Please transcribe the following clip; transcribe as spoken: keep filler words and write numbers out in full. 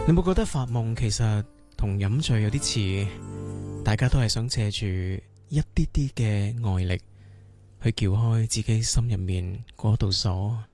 你有冇覺得發夢其實同飲醉有啲似？大家都係想借住一啲啲嘅外力去撬開自己心入面嗰道鎖。